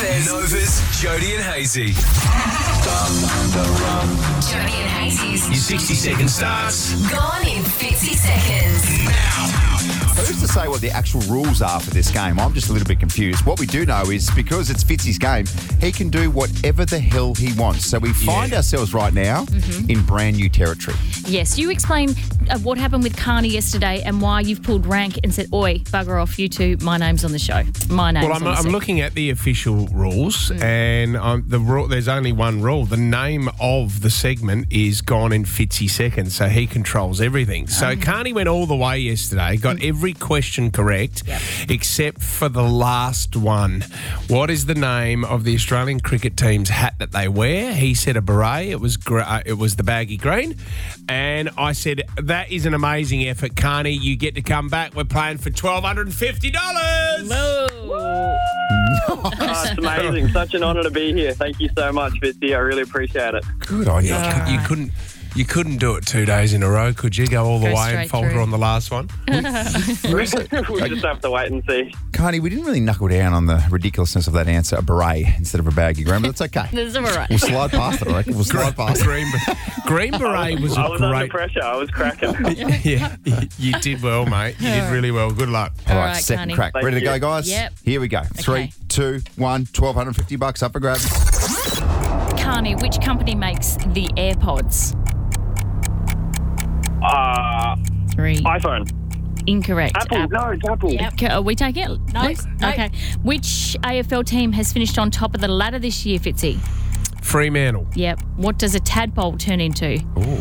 says Nova's Jody and Hazy. Jody and Hazy's Your 60-second starts Gone in 50 seconds. now. Who's to say what the actual rules are for this game? I'm just a little bit confused. What we do know is because it's Fitzy's game, he can do whatever the hell he wants. So we find ourselves right now in brand new territory. Yes, you explain what happened with Carney yesterday and why you've pulled rank and said, oi, bugger off, you two, my name's on the show. My name's Well, on the I'm set. looking at the official rules, and there's only one rule. The name of the segment is Gone in 50 Seconds, so he controls everything. So Carney went all the way yesterday, got every question correct, except for the last one. What is the name of the Australian cricket team's hat that they wear? He said a beret. It was the baggy green. And I said, that is an amazing effort, Carney. You get to come back. We're playing for $1,250. Oh, it's amazing. Such an honour to be here. Thank you so much, Fitzy. I really appreciate it. Good on you. You couldn't do it 2 days in a row, could you? Go all the Go way and straight falter through. on the last one? We'll just have to wait and see. Carney, we didn't really knuckle down on the ridiculousness of that answer, a beret instead of a baggy green, but that's okay. That's all right. We'll slide past it, I reckon. We'll slide past it. Green beret was I a was under great... pressure. I was cracking. Yeah, you did well, mate. You did really well. Good luck. All All right, right, second Carney. crack. Thank Ready to go, you. guys? Yep. Here we go. 3, 2, 1, $1,250 up for grabs. Carney, which company makes the AirPods? 3. iPhone. Incorrect. Apple. No, it's Apple. Yep. Are we taking it? No. Okay. Which AFL team has finished on top of the ladder this year, Fitzy? Fremantle. Yep. What does a tadpole turn into?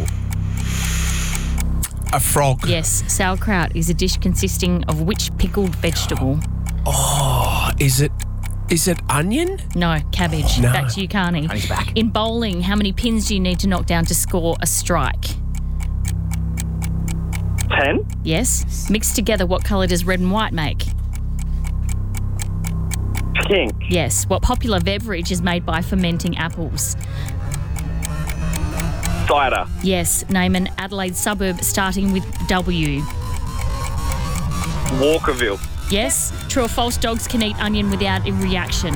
A frog. Yes. Sauerkraut is a dish consisting of which pickled vegetable? Is it onion? No, cabbage. No. Back to you, Carney. Carney's back. In bowling, how many pins do you need to knock down to score a strike? 10. Yes. Mixed together, what colour does red and white make? Pink. Yes. What popular beverage is made by fermenting apples? Cider. Yes. Name an Adelaide suburb starting with W. Walkerville. Yes. True or false, dogs can eat onion without a reaction.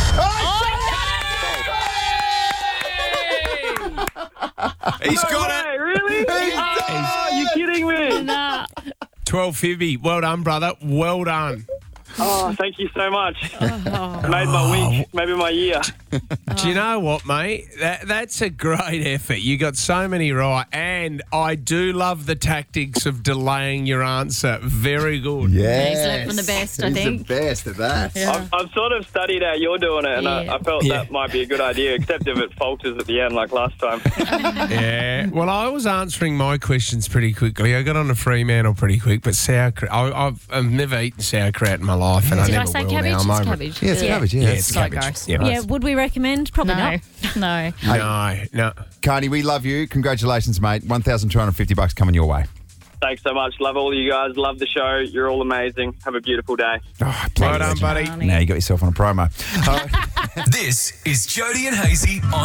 He's got Hey, it. really? Oh, you're kidding me. Nah. 1250. Well done, brother. Well done. Oh, thank you so much. Made my week, maybe my year. Do you know what, mate? That's a great effort. You got so many right. And I do love the tactics of delaying your answer. Very good. Yes. He's learnt from the best, I He's think. the best at that. I've sort of studied how you're doing it, and Yeah. I felt Yeah. that might be a good idea, except if it falters at the end like last time. Yeah. Well, I was answering my questions pretty quickly. I got on a Fremantle pretty quick, but sauerkraut. I've never eaten sauerkraut in my life, and I Did I never say will cabbage? now. It's I'm over it. cabbage. Yeah, it's cabbage, yeah. Yeah, It's it's So cabbage. gross. Yeah. Yeah, would we recommend? Probably No. not. No. No. Carney, we love you. Congratulations, mate. $1,250 coming your way. Thanks so much. Love all you guys. Love the show. You're all amazing. Have a beautiful day. Oh, Well done, buddy. Carney. Now you got yourself on a promo. This is Jody and Hazy on